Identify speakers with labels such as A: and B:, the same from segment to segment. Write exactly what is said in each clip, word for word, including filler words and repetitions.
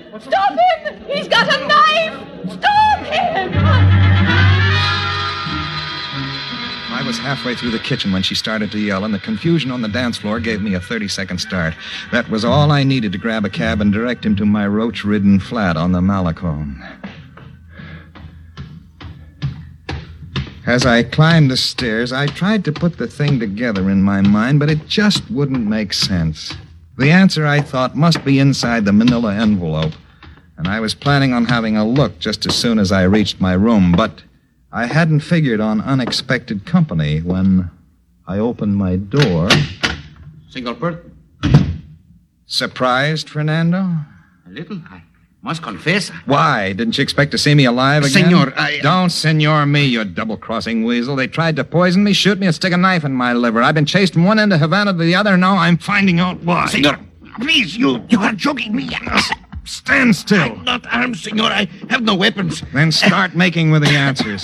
A: Stop him! He's got a knife! Stop him!
B: I was halfway through the kitchen when she started to yell, and the confusion on the dance floor gave me a thirty-second start. That was all I needed to grab a cab and direct him to my roach-ridden flat on the Malecone. As I climbed the stairs, I tried to put the thing together in my mind, but it just wouldn't make sense. The answer, I thought, must be inside the manila envelope, and I was planning on having a look just as soon as I reached my room, but I hadn't figured on unexpected company when I opened my door.
C: Senor Bert?
B: Surprised, Fernando?
C: A little. I must confess.
B: Why? Didn't you expect to see me alive again?
C: Senor, I...
B: Don't senor me, you double-crossing weasel. They tried to poison me, shoot me, and stick a knife in my liver. I've been chased from one end of Havana to the other. Now I'm finding out why.
C: Senor, please, you, you are joking me.
B: Stand still.
C: I'm not armed, senor. I have no weapons.
B: Then start making with the answers.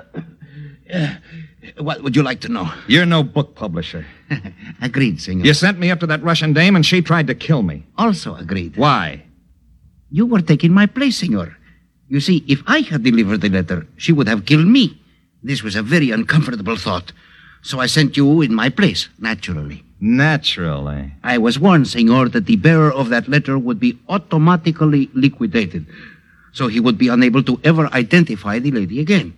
C: Uh, what would you like to know?
B: You're no book publisher.
C: Agreed, senor.
B: You sent me up to that Russian dame, and she tried to kill me.
C: Also agreed.
B: Why?
C: You were taking my place, senor. You see, if I had delivered the letter, she would have killed me. This was a very uncomfortable thought. So I sent you in my place, naturally.
B: Naturally.
C: I was warned, senor, that the bearer of that letter would be automatically liquidated, so he would be unable to ever identify the lady again.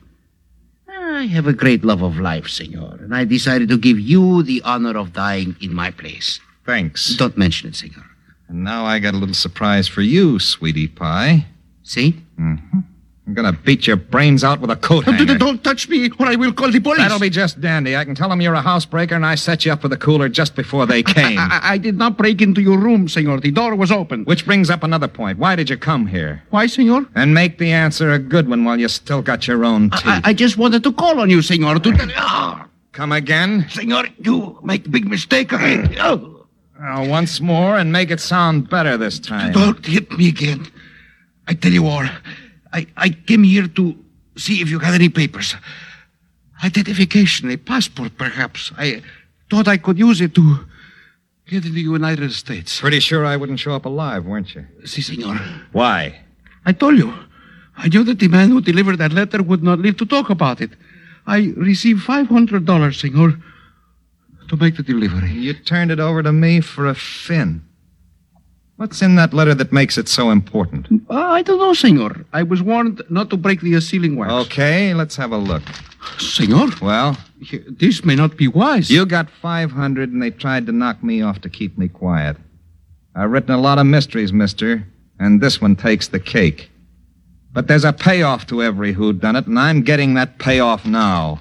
C: I have a great love of life, senor, and I decided to give you the honor of dying in my place.
B: Thanks.
C: Don't mention it, senor.
B: And now I got a little surprise for you, sweetie pie.
C: See?
B: Mm-hmm. I'm gonna beat your brains out with a coat hanger.
C: Don't, don't touch me, or I will call the police.
B: That'll be just dandy. I can tell them you're a housebreaker, and I set you up with a cooler just before they came.
C: I, I, I did not break into your room, senor. The door was open.
B: Which brings up another point. Why did you come here?
C: Why, senor?
B: And make the answer a good one while you still got your own teeth.
C: I, I just wanted to call on you, senor, to tell you... Oh.
B: Come again?
C: Senor, you make a big mistake. I... Oh.
B: Uh, once more, and make it sound better this time.
C: Don't hit me again. I tell you all... I, I came here to see if you had any papers. Identification, a passport, perhaps. I thought I could use it to get in the United States.
B: Pretty sure I wouldn't show up alive, weren't you?
C: Si, senor.
B: Why?
C: I told you. I knew that the man who delivered that letter would not live to talk about it. I received five hundred dollars, senor, to make the delivery.
B: You turned it over to me for a fin. What's in that letter that makes it so important?
C: Uh, I don't know, senor. I was warned not to break the sealing wax.
B: Okay, let's have a look.
C: Senor?
B: Well?
C: This may not be wise.
B: You got five hundred, and they tried to knock me off to keep me quiet. I've written a lot of mysteries, mister, and this one takes the cake. But there's a payoff to every whodunit, and I'm getting that payoff now.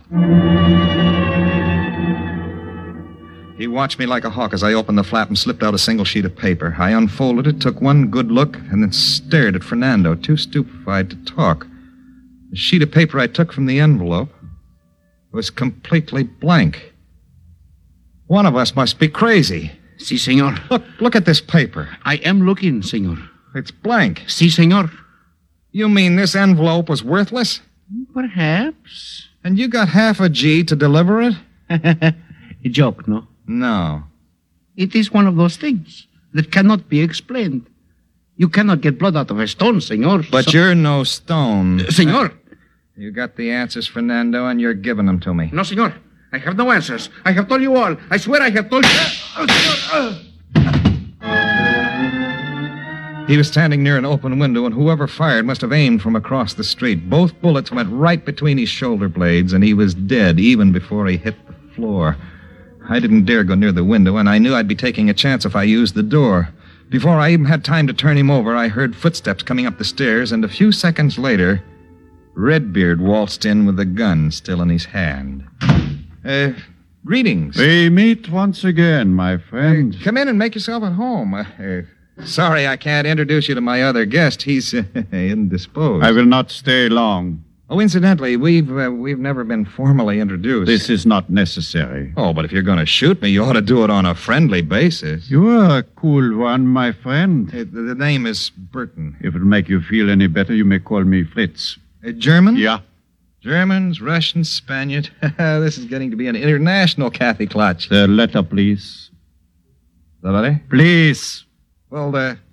B: He watched me like a hawk as I opened the flap and slipped out a single sheet of paper. I unfolded it, took one good look, and then stared at Fernando, too stupefied to talk. The sheet of paper I took from the envelope was completely blank. One of us must be crazy.
C: Si, senor.
B: Look, look at this paper.
C: I am looking, senor.
B: It's blank.
C: Si, senor.
B: You mean this envelope was worthless?
C: Perhaps.
B: And you got half a G to deliver it?
C: A joke, no?
B: No.
C: It is one of those things that cannot be explained. You cannot get blood out of a stone, senor.
B: But
C: so...
B: you're no stone.
C: Uh, senor.
B: You got the answers, Fernando, and you're giving them to me.
C: No, senor. I have no answers. I have told you all. I swear I have told you... Oh, senor.
B: He was standing near an open window, and whoever fired must have aimed from across the street. Both bullets went right between his shoulder blades, and he was dead even before he hit the floor. I didn't dare go near the window, and I knew I'd be taking a chance if I used the door. Before I even had time to turn him over, I heard footsteps coming up the stairs, and a few seconds later, Redbeard waltzed in with the gun still in his hand. Uh, greetings.
D: We meet once again, my friend.
B: Uh, come in and make yourself at home. Uh, uh, sorry I can't introduce you to my other guest. He's uh, indisposed.
D: I will not stay long.
B: Oh, incidentally, we've uh, we've never been formally introduced.
D: This is not necessary.
B: Oh, but if you're going to shoot me, you ought to do it on a friendly basis.
D: You are a cool one, my friend.
B: Uh, the, the name is Burton.
D: If it'll make you feel any better, you may call me Fritz.
B: Uh, German?
D: Yeah.
B: Germans, Russians, Spaniard. This is getting to be an international Kathy Clutch.
D: The letter, please.
B: The letter?
D: Please.
B: Well, uh,